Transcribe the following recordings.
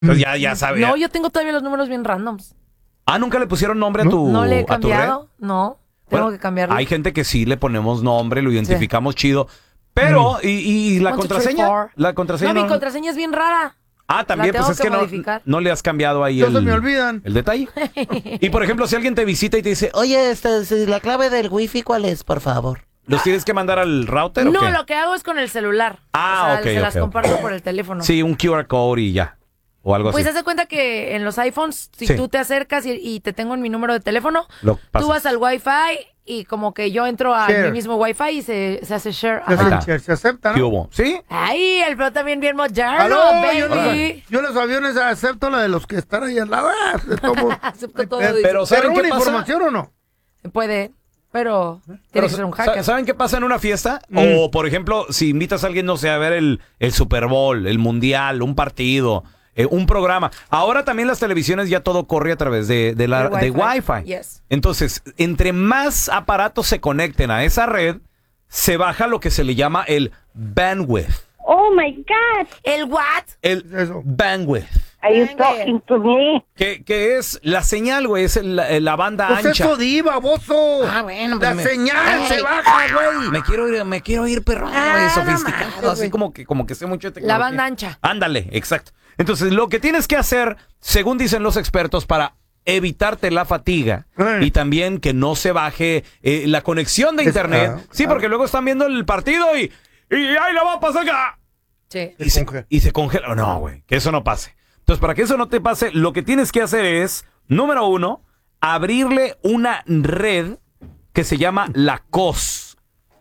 Entonces ya sabes. No, yo tengo todavía los números bien randoms. Ah, ¿nunca le pusieron nombre a tu No le he a tu red? cambiado, no. Tengo que cambiarlo. Hay gente que sí le ponemos nombre, lo identificamos chido. Pero, ¿y la contraseña? La contraseña no, mi contraseña es bien rara. Ah, también, pues es que no le has cambiado ahí se me olvidan. el detalle. Y por ejemplo, si alguien te visita y te dice, oye, la clave del wifi, ¿cuál es, por favor? ¿Los tienes que mandar al router o qué? No, lo que hago es con el celular. Ah, ok. Se las comparto por el teléfono. Sí, un QR code y ya. O algo pues así. haz de cuenta que en los iPhones, si tú te acercas y te tengo en mi número de teléfono, tú vas al Wi-Fi y como que yo entro a mi mismo Wi-Fi y se hace share. Se acepta, ¿no? ¿Qué hubo? ¿Sí? Ay, el Pro también bien moderno, baby. Yo los aviones acepto la de los que están ahí al lado. Acepto todo. Pero ¿saben qué pasa? ¿Información o no? Se puede, pero tiene que ser un hacker. ¿Saben qué pasa en una fiesta? O, por ejemplo, si invitas a alguien, no sé, a ver el Super Bowl, el Mundial, un partido, un programa. Ahora también las televisiones ya todo corre a través de Wi-Fi. Yes. Entonces, entre más aparatos se conecten a esa red, se baja lo que se le llama el bandwidth. Oh my God. ¿El what? El bandwidth. Are you talking to me? Que es la señal, güey, es la banda ancha. Pues eso di, baboso. Ah, bueno. La señal se baja, güey. Me quiero ir perro, güey, sofisticado, así como que sé mucho de tecnología. La banda ancha. Ándale, exacto. Entonces, lo que tienes que hacer, según dicen los expertos, para evitarte la fatiga y también que no se baje la conexión de internet. Sí, porque luego están viendo el partido y ahí la va a pasar acá. Sí. Y se congela. No, güey, que eso no pase. Entonces, para que eso no te pase, lo que tienes que hacer es, número 1, abrirle una red que se llama la COS.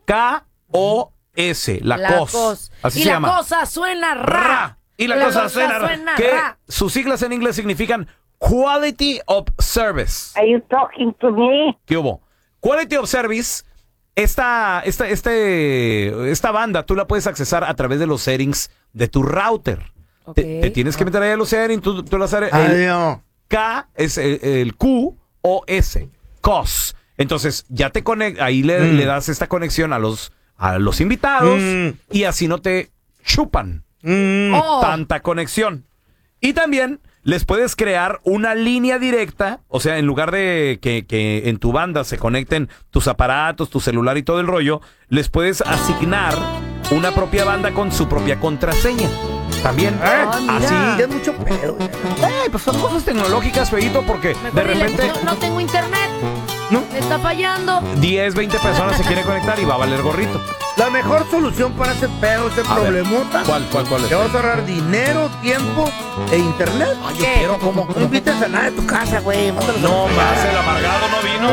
K-O-S, la COS. Así y se la llama. cosa suena ra. Y la cosa suena que sus siglas en inglés significan Quality of Service. Are you talking to me? ¿Qué hubo? Quality of Service, esta banda tú la puedes accesar a través de los settings de tu router. Okay. Te tienes que meter ahí a los settings, tú las haces. K es el Q-O-S, COS. Entonces ya te conectas, ahí le das esta conexión a los invitados y así no te chupan tanta conexión. Y también les puedes crear una línea directa, o sea, en lugar de que en tu banda se conecten tus aparatos, tu celular y todo el rollo, les puedes asignar una propia banda con su propia contraseña. También, así. Es mucho pedo. Pues son cosas tecnológicas, feíto, porque de repente no tengo internet. ¿no? Me está fallando. 10, 20 personas se quieren conectar y va a valer gorrito. La mejor solución para ese pedo, ese problemota. ¿Cuál es? Te vas a ahorrar dinero, tiempo e internet. Yo quiero, ¿cómo? No invites a nadie a tu casa, güey. No, más el amargado no vino.